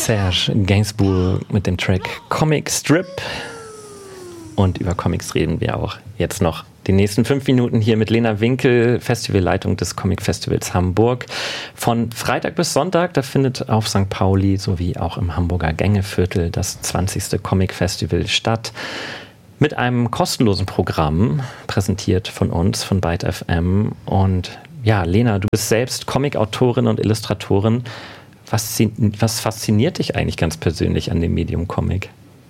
Serge Gainsbourg mit dem Track Comic Strip. Und über Comics reden wir auch jetzt noch die nächsten 5 Minuten hier mit Lena Winkel, Festivalleitung des Comic Festivals Hamburg. Von Freitag bis Sonntag, da findet auf St. Pauli sowie auch im Hamburger Gängeviertel das 20. Comic Festival statt. Mit einem kostenlosen Programm, präsentiert von uns, von Byte FM. Und ja, Lena, du bist selbst Comic-Autorin und Illustratorin. Was fasziniert dich eigentlich ganz persönlich an dem Medium Comic?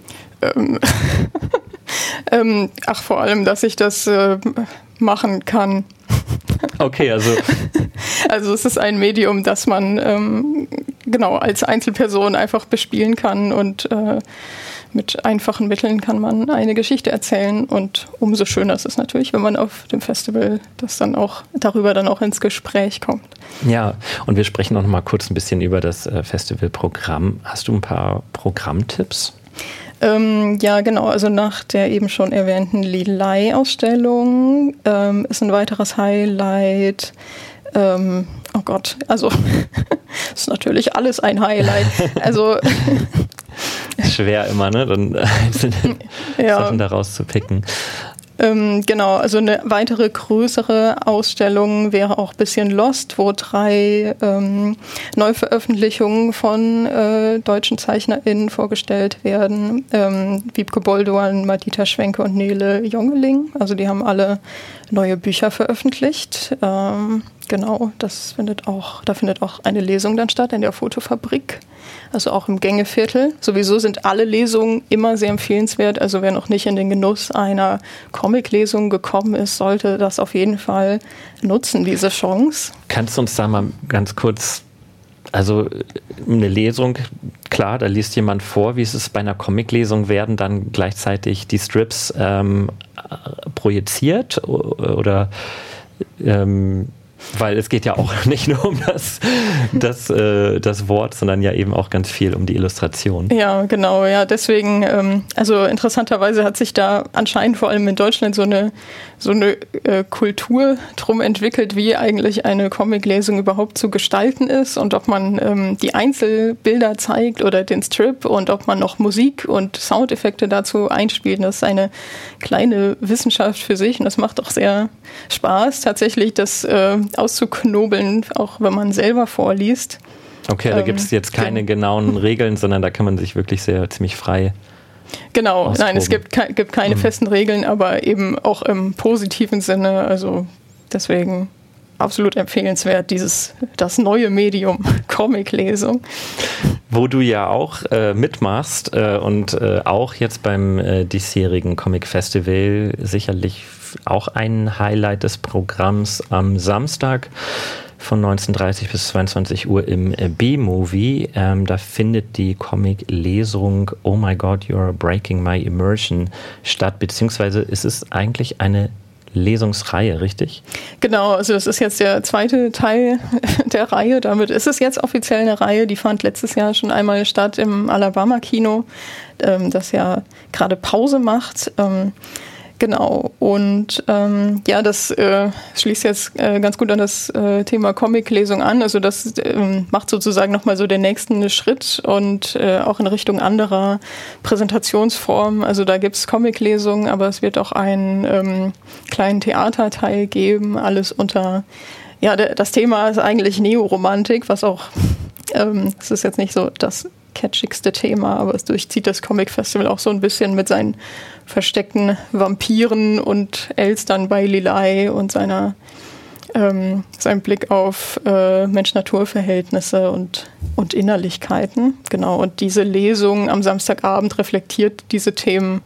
Vor allem, dass ich das machen kann. Okay, also es ist ein Medium, das man als Einzelperson einfach bespielen kann und mit einfachen Mitteln kann man eine Geschichte erzählen und umso schöner ist es natürlich, wenn man auf dem Festival darüber dann auch ins Gespräch kommt. Ja, und wir sprechen noch mal kurz ein bisschen über das Festivalprogramm. Hast du ein paar Programmtipps? Ja, genau. Also nach der eben schon erwähnten Lilei-Ausstellung ist ein weiteres Highlight. Oh Gott, also ist natürlich alles ein Highlight. Also schwer immer, ne? Dann einzelne Sachen daraus zu picken. Genau, also eine weitere größere Ausstellung wäre auch Bisschen Lost, wo 3 Neuveröffentlichungen von deutschen ZeichnerInnen vorgestellt werden. Wiebke Bolduan, Madita Schwenke und Nele Jongeling. Also die haben alle neue Bücher veröffentlicht. Genau, da findet auch eine Lesung dann statt in der Fotofabrik. Also auch im Gängeviertel. Sowieso sind alle Lesungen immer sehr empfehlenswert. Also wer noch nicht in den Genuss einer Comic-Lesung gekommen ist, sollte das auf jeden Fall nutzen, diese Chance. Kannst du uns da mal ganz kurz, also eine Lesung, klar, da liest jemand vor, wie ist es bei einer Comic-Lesung, werden dann gleichzeitig die Strips projiziert oder weil es geht ja auch nicht nur um das Wort, sondern ja eben auch ganz viel um die Illustration. Ja, genau. Ja, deswegen, also interessanterweise hat sich da anscheinend vor allem in Deutschland so eine Kultur drum entwickelt, wie eigentlich eine Comic-Lesung überhaupt zu gestalten ist und ob man die Einzelbilder zeigt oder den Strip und ob man noch Musik und Soundeffekte dazu einspielt. Das ist eine kleine Wissenschaft für sich und das macht auch sehr Spaß, tatsächlich das auszuknobeln, auch wenn man selber vorliest. Okay, da gibt es jetzt keine genauen Regeln, sondern da kann man sich wirklich ziemlich frei genau, nein, es gibt keine festen Regeln, aber eben auch im positiven Sinne, also deswegen absolut empfehlenswert, das neue Medium Comic-Lesung. Wo du ja auch mitmachst und auch jetzt beim diesjährigen Comic-Festival sicherlich auch ein Highlight des Programms am Samstag von 19:30 bis 22 Uhr im B-Movie. Da findet die Comic-Lesung Oh My God, You're Breaking My Immersion statt, beziehungsweise ist es eigentlich eine Lesungsreihe, richtig? Genau, also das ist jetzt der zweite Teil der Reihe. Damit ist es jetzt offiziell eine Reihe, die fand letztes Jahr schon einmal statt im Alabama-Kino, das ja gerade Pause macht. Genau, und das schließt jetzt ganz gut an das Thema Comic-Lesung an. Also das macht sozusagen nochmal so den nächsten Schritt und auch in Richtung anderer Präsentationsformen. Also da gibt's Comic-Lesungen, aber es wird auch einen kleinen Theaterteil geben, alles unter, das Thema ist eigentlich Neoromantik, was auch, es ist jetzt nicht so das catchigste Thema, aber es durchzieht das Comic-Festival auch so ein bisschen mit seinen versteckten Vampiren und Elstern bei Lilei und seinem Blick auf Mensch-Natur-Verhältnisse und Innerlichkeiten. Genau, und diese Lesung am Samstagabend reflektiert diese Themen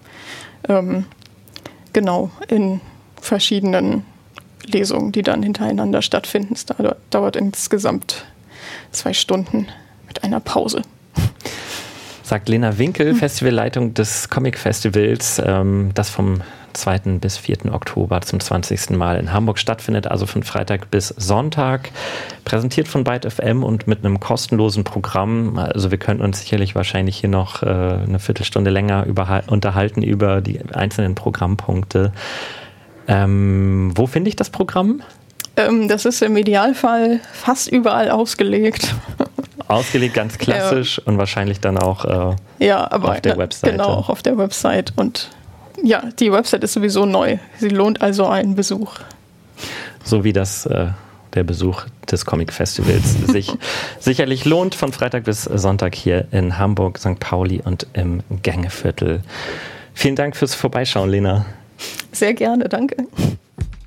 in verschiedenen Lesungen, die dann hintereinander stattfinden. Es dauert insgesamt 2 Stunden mit einer Pause. Sagt Lena Winkel, Festivalleitung des Comic-Festivals, das vom 2. bis 4. Oktober zum 20. Mal in Hamburg stattfindet, also von Freitag bis Sonntag, präsentiert von Byte FM und mit einem kostenlosen Programm. Also wir könnten uns sicherlich wahrscheinlich hier noch eine Viertelstunde länger unterhalten über die einzelnen Programmpunkte. Wo finde ich das Programm? Das ist im Idealfall fast überall ausgelegt. Ausgelegt, ganz klassisch und wahrscheinlich dann auch auf der Webseite. Genau, auch auf der Website. Und ja, die Website ist sowieso neu. Sie lohnt also einen Besuch. So wie das der Besuch des Comic-Festivals sich sicherlich lohnt, von Freitag bis Sonntag hier in Hamburg, St. Pauli und im Gängeviertel. Vielen Dank fürs Vorbeischauen, Lena. Sehr gerne, danke.